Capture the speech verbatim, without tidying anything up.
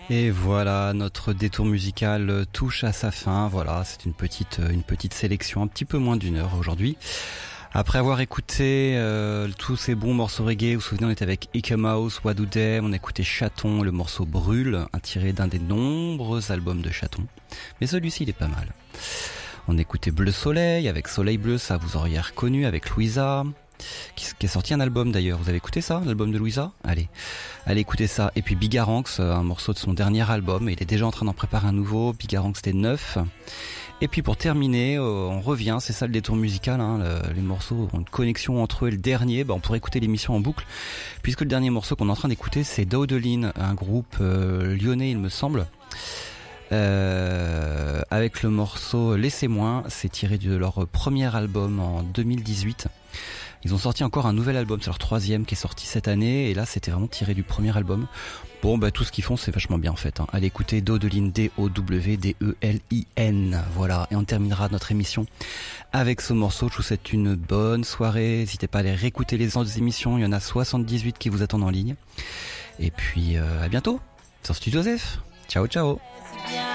Et voilà, notre détour musical touche à sa fin. Voilà, c'est une petite, une petite sélection, un petit peu moins d'une heure aujourd'hui. Après avoir écouté euh, tous ces bons morceaux reggae, vous vous souvenez, on était avec Ike Mouse, What Do Them, on a écouté Chaton, le morceau Brûle, un tiré d'un des nombreux albums de Chaton. Mais celui-ci, il est pas mal. On a écouté Bleu Soleil, avec Soleil Bleu, ça vous auriez reconnu, avec Louisa, qui, qui a sorti un album d'ailleurs. Vous avez écouté ça, l'album de Louisa ? Allez, allez écouter ça. Et puis Bigaranx, un morceau de son dernier album, il est déjà en train d'en préparer un nouveau. Bigaranx, c'était neuf. Et puis pour terminer, euh, on revient, c'est ça le détour musical, hein, le, les morceaux ont une connexion entre eux et le dernier, bah, on pourrait écouter l'émission en boucle, puisque le dernier morceau qu'on est en train d'écouter, c'est Daudeline, un groupe euh, lyonnais il me semble, euh, avec le morceau Laissez-moi, c'est tiré de leur premier album en deux mille dix-huit. Ils ont sorti encore un nouvel album, c'est leur troisième qui est sorti cette année, et là c'était vraiment tiré du premier album. Bon, bah tout ce qu'ils font c'est vachement bien en fait. Hein. Allez écouter Daudeline, D O W D E L I N. Voilà, et on terminera notre émission avec ce morceau. Je vous souhaite une bonne soirée. N'hésitez pas à aller réécouter les autres émissions. Il y en a soixante-dix-huit qui vous attendent en ligne. Et puis euh, à bientôt sur Studio Zef. Ciao, ciao.